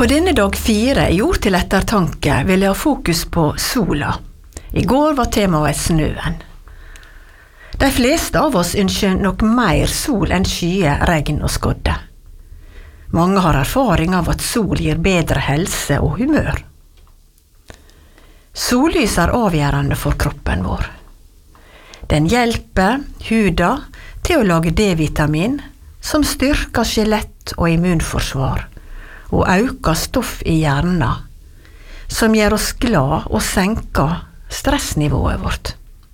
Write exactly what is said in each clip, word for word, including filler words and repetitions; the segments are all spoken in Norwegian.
På denne dag fire i ord til ettertanke vil jeg ha fokus på sola. I går var temaet snøen. De fleste av oss ønsker nok mer sol enn skyer, regn og skodde. Mange har erfaring av at sol gir bedre helse og humør. Sollys er avgjørende for kroppen vår. Den hjelper huda til å lage D-vitamin, som styrker skjelett og immunforsvar, og øker stoff i hjernen, som gjør oss glad og senker stressnivået vårt.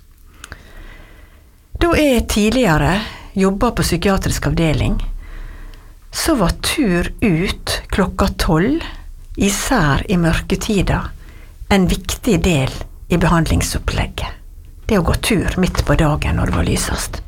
Da jeg tidligere jobbet på psykiatrisk avdeling, så var tur ut klokka tolv, især i mørketida, en viktig del i behandlingsopplegget. Det å gå tur midt på dagen når det var lysest.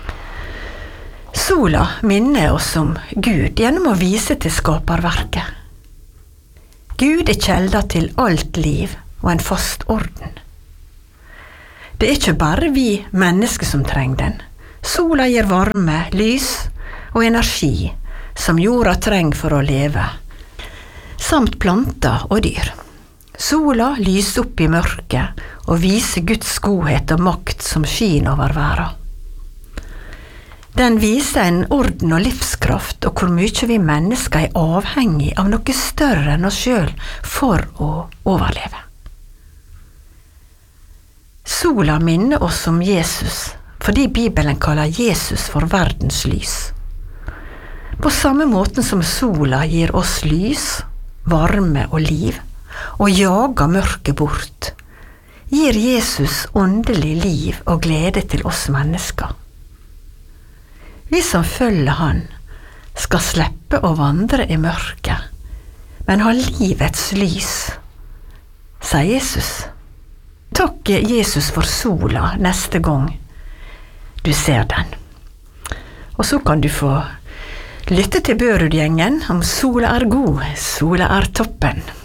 Sola minner oss om Gud gjennom å vise til skaperverket. Gud er kjelda til alt liv og en fast orden. Det er ikke bare vi mennesker som trenger den. Sola gir varme, lys og energi som jorda trenger for å leve, samt planter og dyr. Sola lyser opp i mørket og viser Guds godhet og makt som skin over verden. Den viser en orden og livskraft, og hvor mye vi mennesker er avhengig av noe større enn oss selv for å overleve. Sola minner oss om Jesus, fordi Bibelen kaller Jesus for verdens lys. På samme måten som sola gir oss lys, varme og liv, og jager mørket bort, gir Jesus åndelig liv og glede til oss mennesker. Vi som følger han, skal slippe å vandre i mørket, men ha livets lys, sier Jesus. Takk Jesus for sola neste gang du ser den. Og så kan du få lytte til Børud-gjengen om sola er god, sola er toppen.